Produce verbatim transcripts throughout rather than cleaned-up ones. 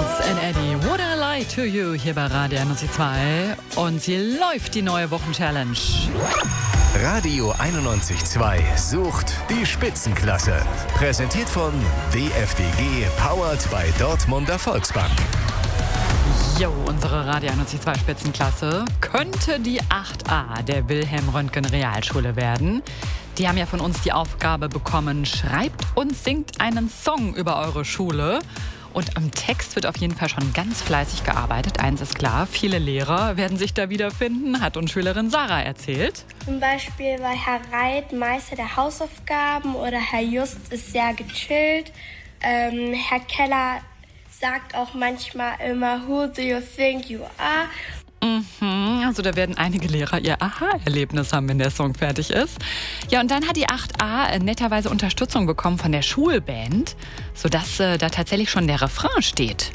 Chris and Eddie, Would I Lie to You hier bei Radio einundneunzig Komma zwei und sie läuft die neue Wochenchallenge. Radio einundneunzig Komma zwei sucht die Spitzenklasse. Präsentiert von D F D G, powered by Dortmunder Volksbank. Jo, unsere Radio einundneunzig Komma zwei Spitzenklasse könnte die acht a der Wilhelm Röntgen Realschule werden. Die haben ja von uns die Aufgabe bekommen, schreibt und singt einen Song über eure Schule. Und am Text wird auf jeden Fall schon ganz fleißig gearbeitet. Eins ist klar, viele Lehrer werden sich da wiederfinden, hat uns Schülerin Sarah erzählt. Zum Beispiel war Herr Reit Meister der Hausaufgaben oder Herr Just ist sehr gechillt. Ähm, Herr Keller sagt auch manchmal immer, who do you think you are? Mhm, also da werden einige Lehrer ihr Aha-Erlebnis haben, wenn der Song fertig ist. Ja, und dann hat die acht a netterweise Unterstützung bekommen von der Schulband, sodass äh, da tatsächlich schon der Refrain steht.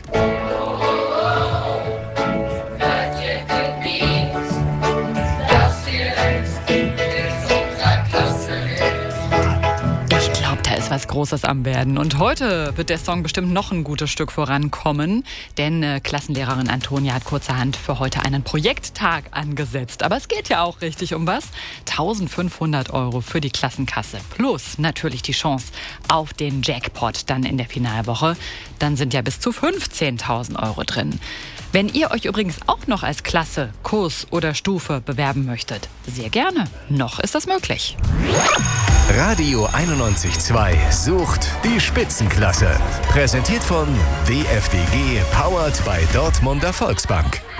Was Großes am Werden. Und heute wird der Song bestimmt noch ein gutes Stück vorankommen, denn äh, Klassenlehrerin Antonia hat kurzerhand für heute einen Projekttag angesetzt. Aber es geht ja auch richtig um was. eintausendfünfhundert Euro für die Klassenkasse plus natürlich die Chance auf den Jackpot dann in der Finalwoche. Dann sind ja bis zu fünfzehntausend Euro drin. Wenn ihr euch übrigens auch noch als Klasse, Kurs oder Stufe bewerben möchtet, sehr gerne. Noch ist das möglich. Radio einundneunzig Komma zwei sucht die Spitzenklasse. Präsentiert von D F D G, powered by Dortmunder Volksbank.